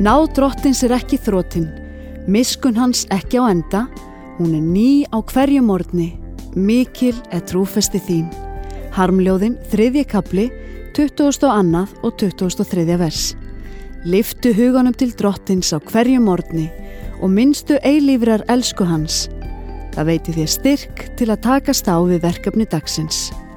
Náð drottins ekki þrotin, miskunn hans ekki á enda, hún ný á hverju morgni, mikil trúfesti þín. Harmljóðin, 3. kafli, 22. og 23. vers. Lyftu huganum til drottins á hverju morgni og minnstu eilífrar elsku hans. Það veiti þér styrk til að takast á við verkefni dagsins.